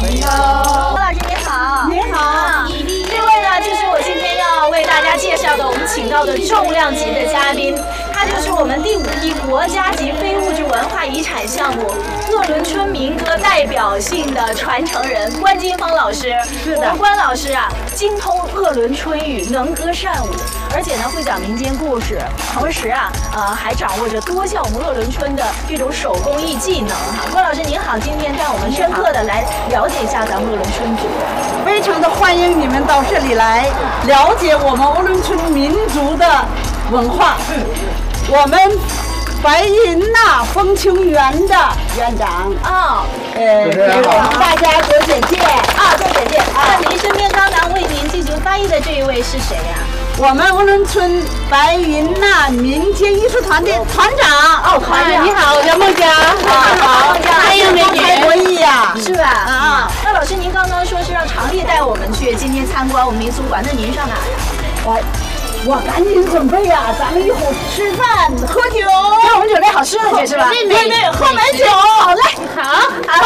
高。老师您好， 您好。 这位呢，就是我今天要为大家介绍的，我们请到的重量级的嘉宾，他就是我们第5批国家级非物质文化遗产项目鄂伦春民歌代表性的传承人关金芳老师。 是的， 我们关老师啊，精通鄂伦春语，能歌善舞，而且呢会讲民间故事，同时啊，还掌握着多项我们鄂伦春的这种手工艺技能哈。关老师您好，今天带我们深刻的来了解一下咱们鄂伦春族。 非常的欢迎你们到这里来了解我们鄂伦春民族的文化。我们白银呐风情园的园长啊， 给我们大家做简介啊，做简介啊。您身边刚刚为您进行翻译的这一位是谁呀？ 我们鄂伦春白银呐民间艺术团的团长。 哦，团长， 你好，我叫孟佳。 好， 欢迎您来国艺呀， 是吧？啊，那老师您刚刚说是让常丽带我们去今天参观我们民俗馆，那您上哪儿呀？ 我赶紧准备呀，咱们一会儿吃饭喝酒。 给我们准备好吃的去是吧？ 对，喝美酒。好嘞，好，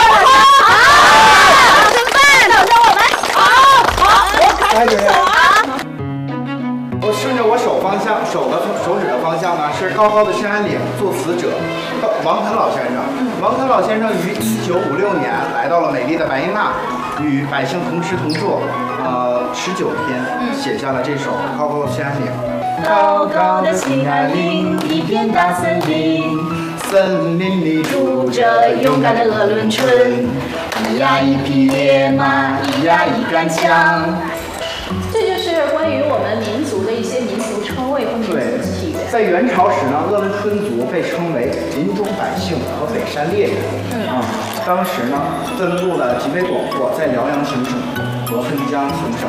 吃饭，等着我们。好， 我赶紧走啊。 我顺着我手指的方向呢，是高高的深山岭，作词者王腾老先生。王腾老先生于1956年来到了美丽的白银纳，与百姓同吃同住，19天写下了这首《高高的深山岭》。 高高的兴安岭，一片大森林， 森林里住着勇敢的鄂伦春，咿呀一匹野马，咿呀一杆枪。这就是关于我们民族的一些民俗称谓和民俗起源。 在元朝时呢，鄂伦春族被称为林中百姓和北山猎人。当时呢，分布的极为广阔，在辽阳行省和黑江行省。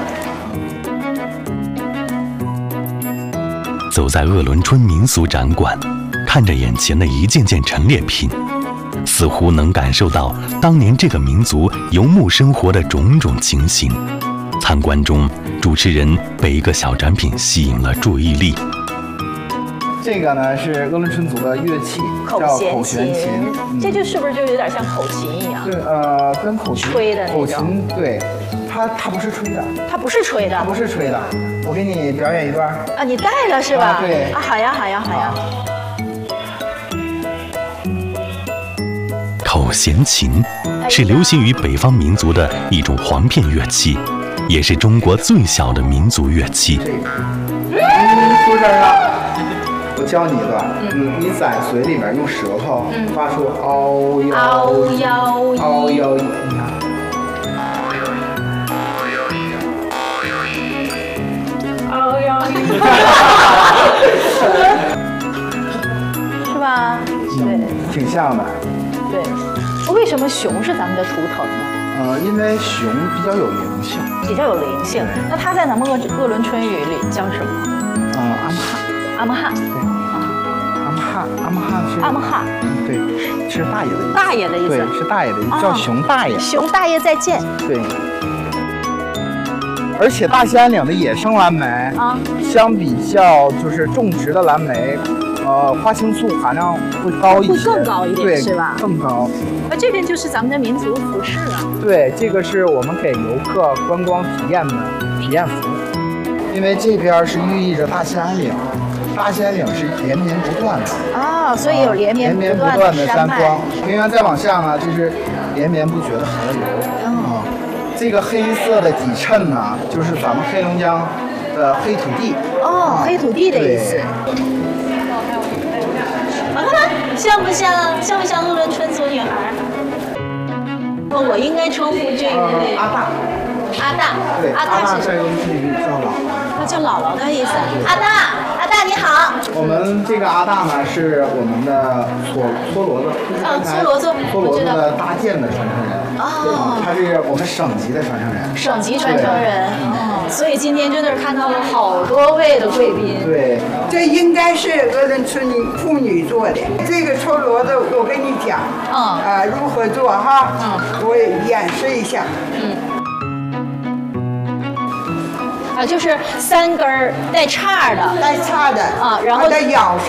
走在鄂伦春民俗展馆，看着眼前的一件件陈列品，似乎能感受到当年这个民族游牧生活的种种情形。参观中，主持人被一个小展品吸引了注意力。 这个呢是鄂伦春族的乐器，叫口弦琴。 这就是不是就有点像口琴一样？ 对，跟口琴吹的那种。 口琴对，它不是吹的。 它不是吹的。 它不是吹的。我给你表演一段。 啊，你带了是吧？ 对。 啊，好呀。 口弦琴是流行于北方民族的一种簧片乐器，也是中国最小的民族乐器。 出声了。我教你一段，你在嘴里面用舌头发出嗷嗷，你看。 是吧？对， 挺像的。 对，为什么熊是咱们的图腾呢？ 因为熊比较有灵性。 比较有灵性。那它在咱们鄂伦春语里叫什么？阿姆汉。 对。阿姆汉是。 阿姆汉。 对，是大爷的意思。 大爷的意思。 对，是大爷的意思，叫熊大爷。 熊大爷再见。 对。而且大兴安岭的野生蓝莓相比较就是种植的蓝莓，花青素含量会高一些， 会更高一点， 对， 是吧？ 更高。 这边就是咱们的民族服饰啊。 对，这个是我们给游客观光体验的体验服，因为这边是寓意着大兴安岭，大兴安岭是连绵不断的所以有连绵不断的山峰，平原再往下呢就是连绵不绝的河流。这个黑色的底衬呢，就是咱们黑龙江的黑土地。 黑土地的意思。看像不像鄂伦春族女孩？我应该称呼这位阿大。对， 阿大是在鄂伦春语叫姥姥。 那叫姥姥的意思。阿大你好。 我们这个阿大呢，是我们的搓骡子，搓骡子的搭建的传承人。他是我们省级的传承人。 省级传承人。所以今天真的是看到了好多位的贵宾。 对。 这应该是鄂伦春妇女做的。这个搓骡子，我跟你讲，如何做哈？我演示一下。 就是3根带叉的， 带叉的然后在咬上。